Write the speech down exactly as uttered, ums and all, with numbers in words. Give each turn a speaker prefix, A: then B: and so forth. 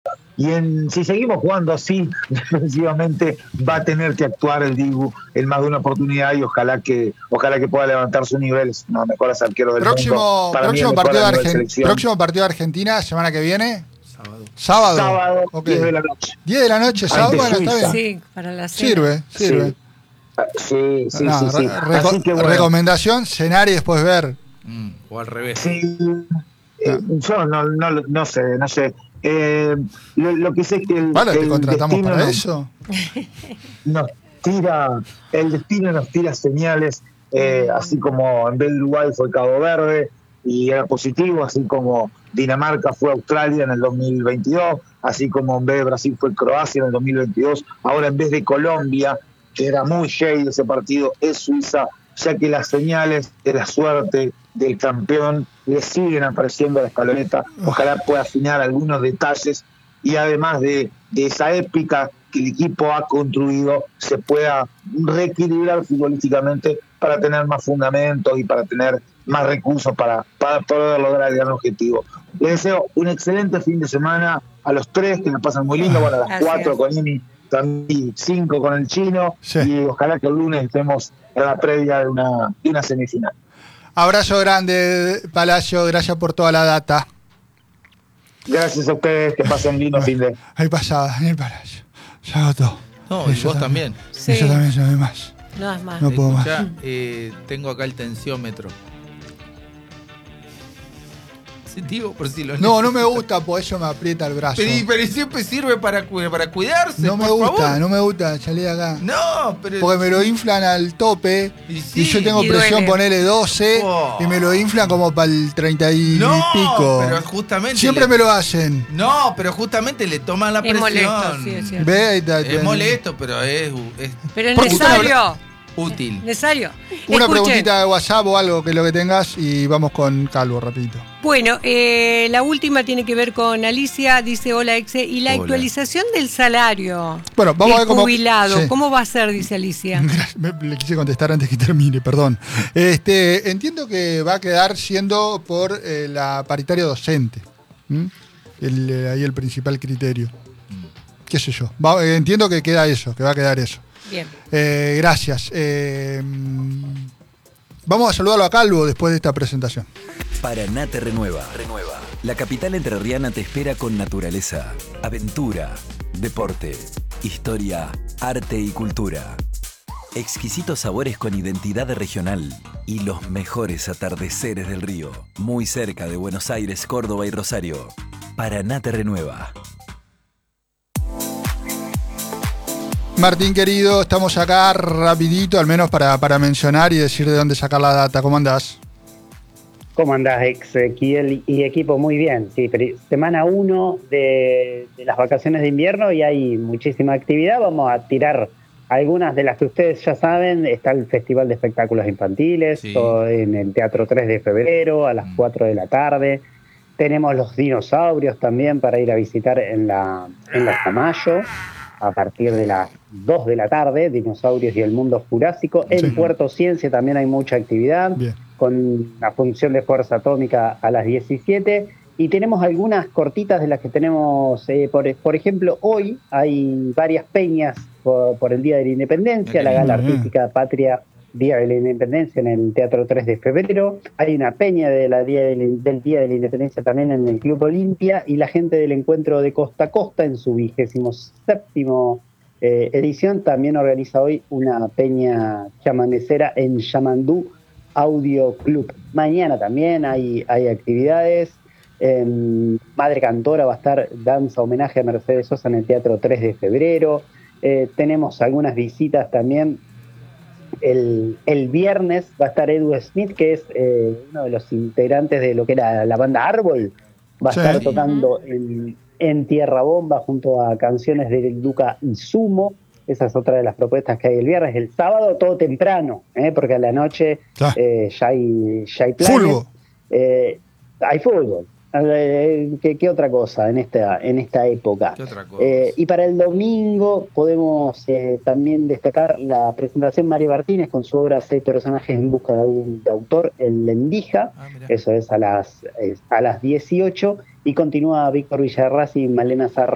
A: Y en, si seguimos jugando así, defensivamente va a tener que actuar el Dibu en más de una oportunidad y ojalá que ojalá que pueda levantar su nivel. Es uno de los mejores arqueros del
B: próximo,
A: mundo. Para
B: próximo,
A: mí
B: partido de
A: de
B: Argen- próximo partido de Argentina, semana que viene.
C: Sábado.
B: Sábado.
A: Sábado,
B: Okay.
A: diez de la noche.
B: diez de la noche, sábado.
A: Ante
B: Bueno,
A: Suiza.
B: está bien.
D: Sí, para la cena.
B: Sirve, sirve.
A: Sí, sí,
B: No,
A: sí. sí.
B: re-
A: Así que, bueno,
B: recomendación, cenar y después ver.
C: Mm, o al revés.
A: Sí, eh, yo no, no, no sé, no sé. Eh, lo, lo que sé es que el,
B: Vale, te
A: el
B: contratamos para
A: nos,
B: eso.
A: nos tira, el destino nos tira señales, eh, así como en vez de Uruguay fue Cabo Verde y era positivo, así como Dinamarca fue Australia en el dos mil veintidós, así como en vez de Brasil fue Croacia en el dos mil veintidós, ahora en vez de Colombia, que era muy shady ese partido, es Suiza, ya que las señales de la suerte del campeón le siguen apareciendo a la escaloneta. Ojalá pueda afinar algunos detalles y además de, de esa épica que el equipo ha construido, se pueda reequilibrar futbolísticamente para tener más fundamentos y para tener más recursos para, para poder lograr el gran objetivo. Les deseo un excelente fin de semana a los tres, que me pasan muy lindo, bueno, a las
D: Gracias.
A: cuatro con Emi, también cinco con el chino,
B: Sí.
A: y ojalá que el lunes estemos en la previa de una, de una semifinal.
B: Abrazo grande, Palacio, gracias por toda la data.
A: Gracias a ustedes, que pasen lindo fin de...
B: Ahí pasaba, en el Palacio. Se agotó.
C: No, y
B: Eso
C: vos también.
D: Sí.
B: Eso también se ve más.
D: No es más.
B: No puedo más.
C: Escuchá, eh, tengo acá el tensiómetro. Sí, digo, por si lo
B: No, no me
C: necesitas.
B: gusta, por eso me aprieta el brazo.
C: Pero, pero siempre sirve para, cu- para cuidarse.
B: No me
C: por
B: gusta,
C: favor.
B: no me gusta salir de acá.
C: No, pero.
B: Porque me lo inflan al tope
C: Y
B: y,
C: sí.
B: yo tengo
D: Y
B: presión,
D: duele.
B: ponele doce
C: Oh.
B: y me lo inflan como para el treinta y
C: No,
B: pico.
C: pero justamente.
B: Siempre
C: le-
B: me lo hacen.
C: No, pero justamente le toman la
D: Es
C: presión.
D: molesto, sí, es cierto.
B: Ve, ta-
C: Es
B: ta-
C: molesto, pero es, es
D: Pero es
B: ¿Por qué usted no
D: necesario.
C: útil.
D: Necesario.
B: Una
D: Escuchen,
B: preguntita de WhatsApp o algo que lo que tengas y vamos con Calvo rapidito.
D: Bueno, eh, la última tiene que ver con Alicia, dice hola Exe, y la
C: Hola.
D: actualización del salario.
B: Bueno, vamos
D: del
B: a ver cómo-
D: jubilado,
B: sí.
D: ¿cómo va a ser? Dice Alicia.
B: Me- Le quise contestar antes que termine, perdón. Este, entiendo que va a quedar siendo por eh, la paritaria docente. ¿Mm? El, eh, ahí el principal criterio. ¿Qué sé yo? Va- eh, entiendo que queda eso, que va a quedar eso.
D: Bien.
B: Eh, gracias. Eh, vamos a saludarlo a Calvo después de esta presentación.
E: Paraná te renueva. Renueva. La capital entrerriana te espera con naturaleza, aventura, deporte, historia, arte y cultura. Exquisitos sabores con identidad regional y los mejores atardeceres del río. Muy cerca de Buenos Aires, Córdoba y Rosario. Paraná te renueva.
B: Martín querido, estamos acá rapidito, al menos para, para mencionar y decir de dónde sacar la data. ¿Cómo andás?
F: ¿Cómo andás, Ezequiel y equipo? Muy bien, sí, pero semana uno de, de las vacaciones de invierno y hay muchísima actividad. Vamos a tirar algunas de las que ustedes ya saben. Está el Festival de Espectáculos Infantiles,
C: Sí.
F: todo en el Teatro tres de febrero a las cuatro de la tarde. Tenemos los dinosaurios también para ir a visitar en la, en la Tamayo a partir de las dos de la tarde, Dinosaurios y el Mundo Jurásico. En
B: Sí.
F: Puerto Ciencia también hay mucha actividad,
B: Bien.
F: con la función de fuerza atómica a las diecisiete. Y tenemos algunas cortitas de las que tenemos, eh, por, por ejemplo, hoy hay varias peñas por, por el Día de la Independencia, la Gala
B: Bien.
F: Artística Patria Día de la Independencia en el Teatro tres de febrero. Hay una peña de la día de la- del Día de la Independencia también en el Club Olimpia, y la gente del Encuentro de Costa a Costa en su vigésimo séptimo eh, edición también organiza hoy una peña chamanecera en Yamandú Audio Club. Mañana también hay, hay actividades. Eh, Madre Cantora va a estar danza homenaje a Mercedes Sosa en el Teatro tres de febrero. Eh, tenemos algunas visitas también. El, el viernes va a estar Edu Smith, que es eh, uno de los integrantes de lo que era la banda Árbol. Va a
B: Sí.
F: estar tocando en, en Tierra Bomba junto a canciones de Luca y Sumo. Esa es otra de las propuestas que hay el viernes. El sábado todo temprano, ¿eh? Porque a la noche
B: Ah.
F: eh, ya hay, ya hay planes.
B: Fútbol.
F: Eh, hay fútbol. Eh, ¿Qué, qué otra cosa en esta, en esta época?
C: ¿Qué otra cosa?
F: Eh, y para el domingo podemos eh, también destacar la presentación de Mario Martínez con su obra Seis personajes en busca de un de autor, El Lendija.
C: Ah, mirá.
F: Eso es a las, es a las dieciocho. Y continúa Víctor Villarraz y Malena Zarra